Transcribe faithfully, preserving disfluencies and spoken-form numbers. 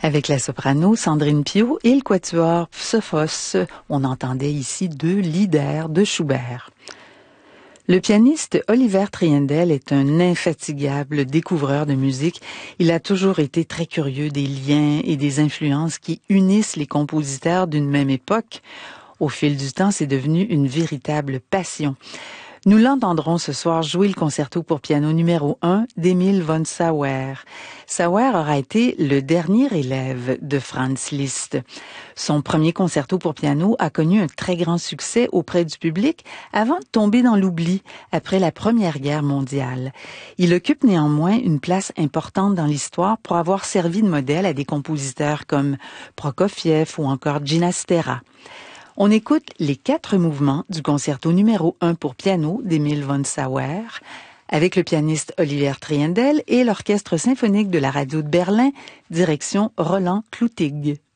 Avec la soprano Sandrine Piau et le quatuor Psophos, on entendait ici deux leaders de Schubert. Le pianiste Oliver Triendel est un infatigable découvreur de musique. Il a toujours été très curieux des liens et des influences qui unissent les compositeurs d'une même époque. Au fil du temps, c'est devenu une véritable passion. Nous l'entendrons ce soir jouer le concerto pour piano numéro un d'Emil von Sauer. Sauer aura été le dernier élève de Franz Liszt. Son premier concerto pour piano a connu un très grand succès auprès du public avant de tomber dans l'oubli après la Première Guerre mondiale. Il occupe néanmoins une place importante dans l'histoire pour avoir servi de modèle à des compositeurs comme Prokofiev ou encore Ginastera. On écoute les quatre mouvements du concerto numéro un pour piano d'Emil von Sauer avec le pianiste Oliver Triendel et l'orchestre symphonique de la radio de Berlin, direction Roland Klutig.